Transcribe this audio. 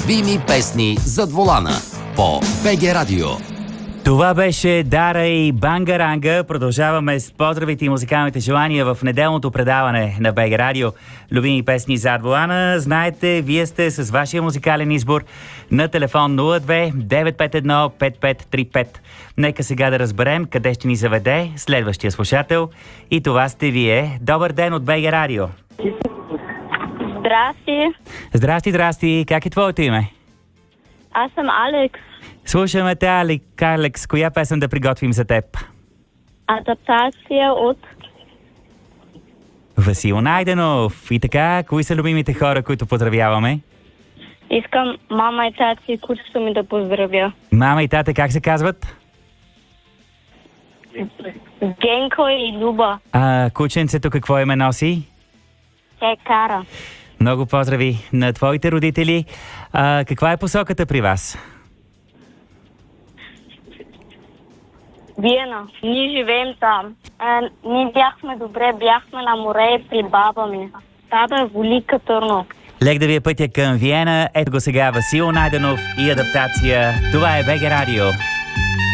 Любими песни зад волана по БГ Радио. Това беше Дара и Бангаранга. Продължаваме с поздравите и музикалните желания в неделното предаване на БГ Радио. Любими песни зад волана. Знаете, вие сте с вашия музикален избор на телефон 02 951 5535. Нека сега да разберем къде ще ни заведе следващия слушател. И това сте вие. Добър ден от БГ Радио. Здрасти. Здрасти. Как е твоето име? Аз съм Алекс. Слушаме те, Алекс. Коя песен да приготвим за теб? Адаптация от Васил Найденов. И така, кои са любимите хора, които поздравяваме? Искам мама и тати и кучето ми да поздравя. Мама и тата как се казват? Генко и Люба. А кученцето какво име носи? Тя Кара. Много поздрави на твоите родители. Каква е посоката при вас? Виена. Ние живеем там. Ние бяхме добре, бяхме на море при баба ми. Тата е Велика Търново. Лек да ви е пътя към Виена. Ето го сега Васил Найденов и адаптация. Това е БГ Радио.